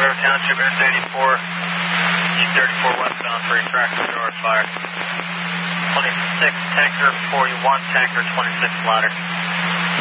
Township, S84, E34 westbound for a tractor door fire. 26 tanker, 41 tanker, 26 ladder.